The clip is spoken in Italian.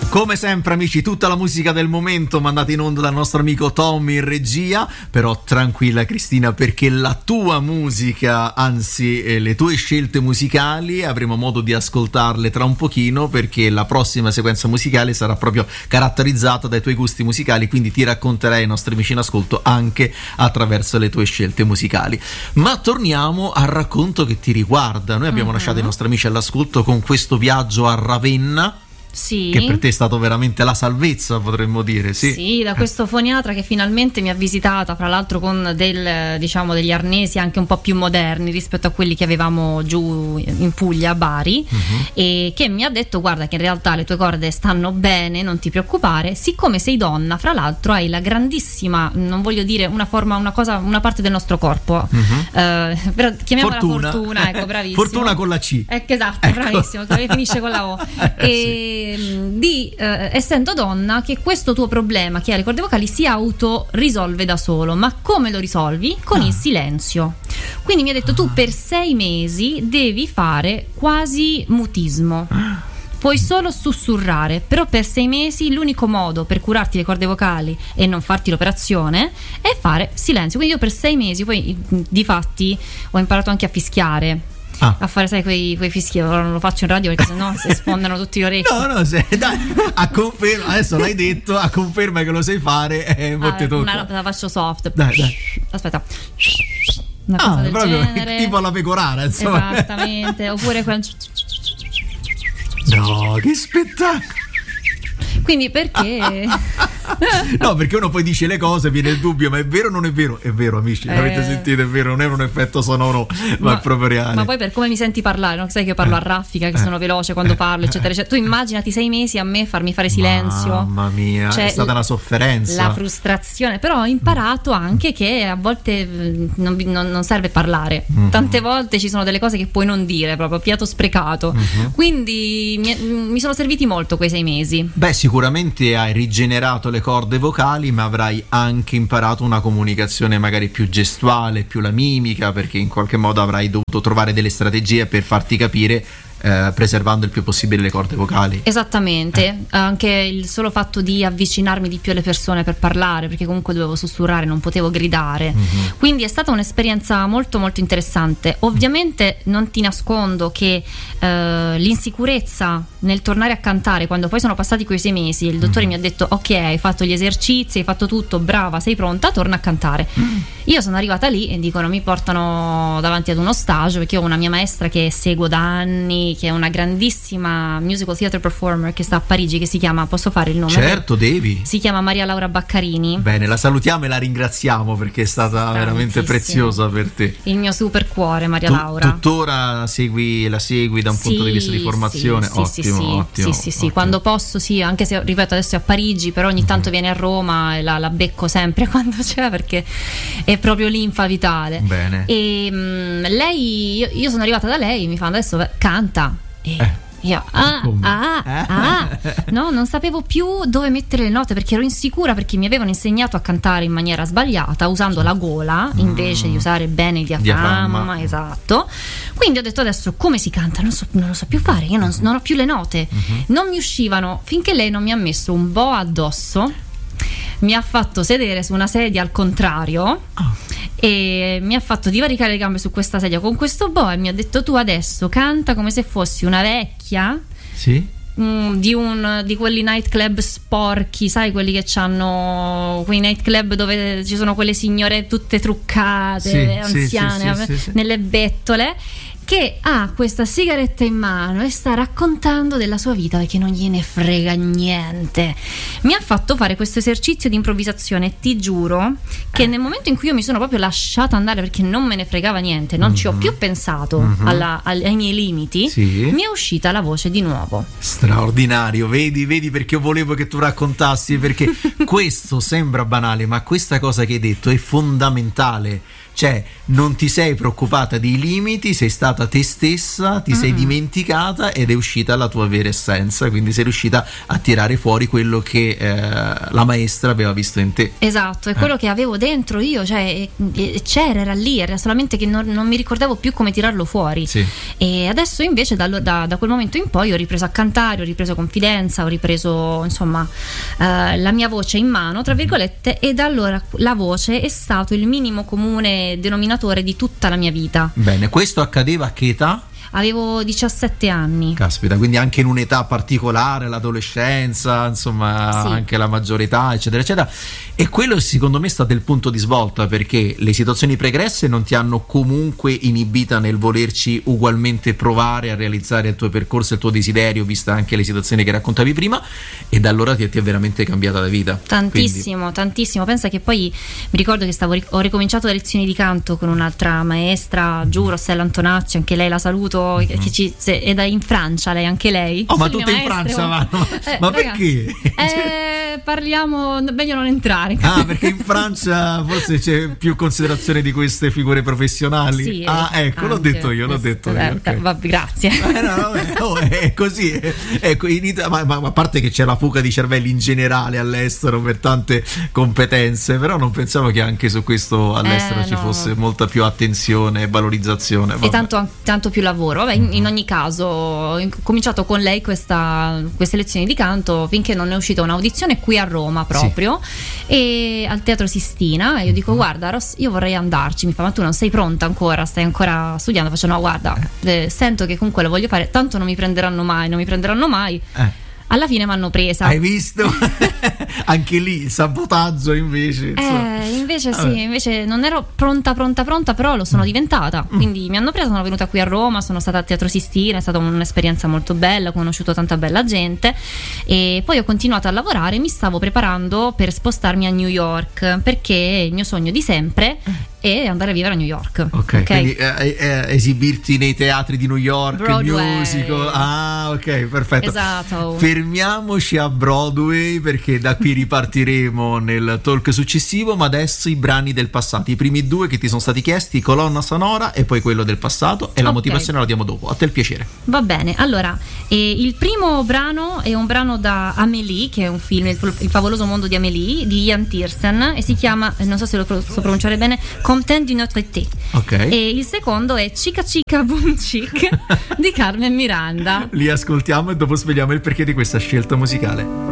Come sempre amici, tutta la musica del momento mandata in onda dal nostro amico Tommy in regia. Però tranquilla Cristina, perché la tua musica, anzi le tue scelte musicali avremo modo di ascoltarle tra un pochino, perché la prossima sequenza musicale sarà proprio caratterizzata dai tuoi gusti musicali, quindi ti racconterai ai nostri amici in ascolto anche attraverso le tue scelte musicali. Ma torniamo al racconto che ti riguarda. Noi abbiamo lasciato i nostri amici all'ascolto con questo viaggio a Ravenna. Sì. Che per te è stato veramente la salvezza, potremmo dire. Sì, da questo foniatra che finalmente mi ha visitata, fra l'altro con degli arnesi anche un po' più moderni rispetto a quelli che avevamo giù in Puglia, a Bari, e che mi ha detto: guarda che in realtà le tue corde stanno bene, non ti preoccupare, siccome sei donna, fra l'altro hai la grandissima, non voglio dire una forma, una parte del nostro corpo, però chiamiamola fortuna, ecco, bravissimo. Fortuna con la C. Esatto, ecco. Bravissimo, che finisce con la O. E essendo donna, che questo tuo problema che ha le corde vocali si autorisolve da solo. Ma come lo risolvi? Con il silenzio. Quindi mi ha detto: tu per 6 mesi devi fare quasi mutismo, puoi solo sussurrare, però per 6 mesi l'unico modo per curarti le corde vocali e non farti l'operazione è fare silenzio. Quindi io per 6 mesi, poi difatti ho imparato anche a fischiare, a fare, sai, quei fischi. Ora non lo faccio in radio perché sennò si sfondano tutti gli orecchi. No, dai, a conferma, adesso l'hai detto, a conferma che lo sai fare, te tocca. La faccio soft. Dai. Aspetta. Una cosa del proprio genere. Tipo alla pecorara, insomma. Esattamente. Oppure No, che spettacolo. Quindi perché? No, perché uno poi dice le cose, viene il dubbio: ma è vero o non è vero? È vero, amici, l'avete sentito, è vero, non è un effetto sonoro, ma è proprio reale. Ma poi per come mi senti parlare, no? Sai che io parlo a raffica, che sono veloce quando parlo, eccetera, eccetera. Tu immaginati 6 mesi a me farmi fare silenzio. Mamma mia, è stata una sofferenza. La frustrazione. Però ho imparato anche che a volte non serve parlare. Tante volte ci sono delle cose che puoi non dire, proprio fiato sprecato. Quindi mi sono serviti molto quei 6 mesi. Beh, sicuramente hai rigenerato le corde vocali, ma avrai anche imparato una comunicazione magari più gestuale, più la mimica, perché in qualche modo avrai dovuto trovare delle strategie per farti capire, preservando il più possibile le corde vocali. Esattamente. Anche il solo fatto di avvicinarmi di più alle persone per parlare, perché comunque dovevo sussurrare, non potevo gridare. Quindi è stata un'esperienza molto molto interessante. Ovviamente non ti nascondo che l'insicurezza nel tornare a cantare, quando poi sono passati quei 6 mesi, il dottore mi ha detto: ok, hai fatto gli esercizi, hai fatto tutto, brava, sei pronta, torna a cantare. Io sono arrivata lì e dicono: mi portano davanti ad uno stage, perché ho una mia maestra che seguo da anni, che è una grandissima musical theater performer che sta a Parigi, che si chiama, posso fare il nome? Certo, devi. Si chiama Maria Laura Baccarini. Bene, la salutiamo e la ringraziamo perché è stata veramente preziosa per te. Il mio super cuore, Maria Laura. Tuttora la segui da un punto di vista di formazione? Ottimo. Sì. Quando posso, sì, anche se ripeto adesso è a Parigi, però ogni tanto viene a Roma e la becco sempre quando c'è, perché è proprio linfa vitale. Bene. E lei, io sono arrivata da lei, mi fa: adesso canta. E io no, non sapevo più dove mettere le note, perché ero insicura, perché mi avevano insegnato a cantare in maniera sbagliata, usando la gola invece di usare bene il diaframma. Esatto. Quindi ho detto: adesso come si canta? Non lo so più fare, io non ho più le note. Non mi uscivano finché lei non mi ha messo un boa addosso, mi ha fatto sedere su una sedia al contrario e mi ha fatto divaricare le gambe su questa sedia con questo boa e mi ha detto: tu adesso canta come se fossi una vecchia. Sì. Di quelli nightclub sporchi, sai, quelli che hanno quei nightclub dove ci sono quelle signore tutte truccate, anziane, nelle bettole, che ha questa sigaretta in mano e sta raccontando della sua vita perché non gliene frega niente. Mi ha fatto fare questo esercizio di improvvisazione e ti giuro che nel momento in cui io mi sono proprio lasciata andare, perché non me ne fregava niente, non ci ho più pensato ai miei limiti, mi è uscita la voce di nuovo. Straordinario, vedi perché io volevo che tu raccontassi, perché questo sembra banale, ma questa cosa che hai detto è fondamentale. cioè non ti sei preoccupata dei limiti, sei stata te stessa, ti sei dimenticata ed è uscita la tua vera essenza, quindi sei riuscita a tirare fuori quello che la maestra aveva visto in te. Esatto, è quello che avevo dentro io, cioè c'era, era lì, era solamente che non mi ricordavo più come tirarlo fuori. Sì. E adesso invece da quel momento in poi ho ripreso a cantare, ho ripreso confidenza, ho ripreso insomma la mia voce in mano, tra virgolette, e da allora la voce è stato il minimo comune denominatore di tutta la mia vita. Bene, questo accadeva a che età? Avevo 17 anni. Caspita, quindi anche in un'età particolare, l'adolescenza, insomma, Sì. anche la maggiore età, eccetera, eccetera. E quello secondo me è stato il punto di svolta, perché le situazioni pregresse non ti hanno comunque inibita nel volerci ugualmente provare a realizzare il tuo percorso, il tuo desiderio, vista anche le situazioni che raccontavi prima, e da allora ti è veramente cambiata la vita. Tantissimo, tantissimo. Pensa che poi mi ricordo che ho ricominciato le lezioni di canto con un'altra maestra, giù, Rossella Antonacci, anche lei la saluto, che è in Francia, lei, anche lei. Oh, ma Sono le tutte mie in maestre, Francia vanno. Ma ragazzi, perché? Parliamo, meglio non entrare. Ah, perché in Francia forse c'è più considerazione di queste figure professionali. Sì, ecco, l'ho anche. detto io. Okay. Vabbè, grazie. No, vabbè, è così. Ecco, ma a parte che c'è la fuga di cervelli in generale all'estero per tante competenze, però non pensavo che anche su questo all'estero ci fosse molta più attenzione e valorizzazione. E tanto più lavoro. Vabbè, in ogni caso ho cominciato con lei queste lezioni di canto finché non è uscita un'audizione qui a Roma proprio, sì, e al Teatro Sistina. E io dico: guarda Ross, io vorrei andarci. Mi fa: ma tu non sei pronta ancora? Stai ancora studiando? Faccio: no, guarda, sento che comunque lo voglio fare, tanto non mi prenderanno mai. Alla fine mi hanno presa. Hai visto? Anche lì il sabotaggio invece. Invece sì, invece non ero pronta, però lo sono diventata. Quindi mi hanno presa, sono venuta qui a Roma, sono stata al Teatro Sistina, è stata un'esperienza molto bella, ho conosciuto tanta bella gente e poi ho continuato a lavorare. Mi stavo preparando per spostarmi a New York, perché il mio sogno di sempre è andare a vivere a New York. Ok, quindi esibirti nei teatri di New York, Broadway. musical. Ah, ok, perfetto. Esatto. Fermiamoci a Broadway, perché da qui ripartiremo nel talk successivo, ma adesso i brani del passato, i primi due che ti sono stati chiesti, colonna sonora e poi quello del passato, e la motivazione la diamo dopo. A te il piacere. Va bene, allora il primo brano è un brano da Amélie, che è un film, il favoloso mondo di Amélie, di Ian Tiersen, e si chiama, non so se lo so pronunciare bene, Content du Notre Été. Okay. E il secondo è Chica Chica Boom Chic di Carmen Miranda. Li ascoltiamo e dopo svegliamo il perché di questa scelta musicale.